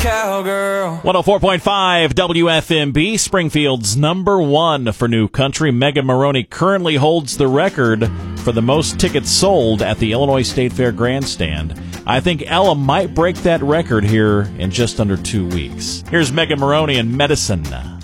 cowgirl. 104.5 WFMB, Springfield's #1 for new country. Megan Moroney currently holds the record for the most tickets sold at the Illinois State Fair grandstand. I think Ella might break that record here in just under 2 weeks. Here's Megan Moroney and Medicine.